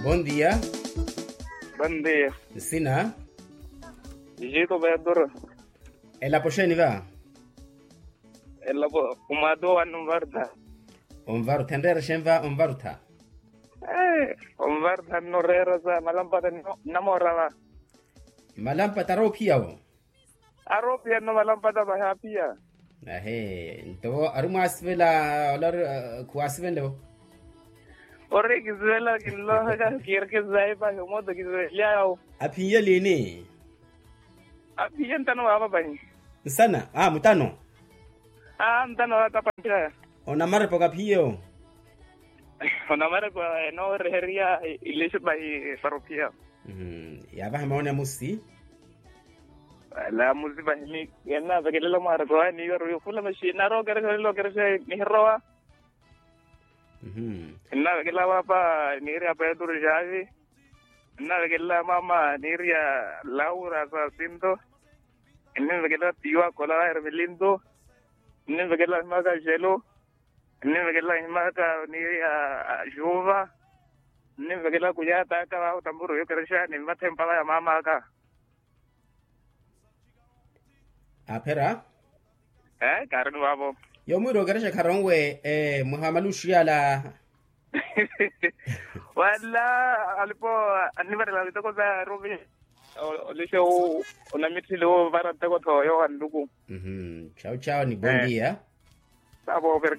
Bom dia. Bom dia. Sina. Jito Bedor. Ela posheni va. Ella umado anvarda. Onvaru tendera shenva onvaruta. Umvarda no rera sa malampada namorava. Malampa taro piao. Aropia no malampada bahapia. Nto aruma asvela olar kuasvelo. Ore kizela killo ga kirke zaiba modo kizela. Apiya lene. Apiya ntano baba bani. Sana, mutano. Ntano atapancha. Ona mare poka pio. Ona mare kwa no reheria ilisho bai parupia. Ya ba maona musi. La musiba ni yana bagela mara kwa ni ro fula machine ro gare lo gare ni roa. Inna bagela baba ni ria pedur javi. Inna bagela mama ni ria Laura sa Sinto. Inna bagela tiwa kola hermelindo. Inna bagela maga gelo. Inna bagela maga ni ria Jova. Inna bagela kujata ka tamburu yo karsha ni matempa ya mama ka. Apera? Karun babo. Yo muro garesha karongwe Muhammadu Shiala. Wala alipo anibare la bitoko za robi. Olisho onamitilo varata ko to yo andugu. Ciao ciao ni bom dia. Sabo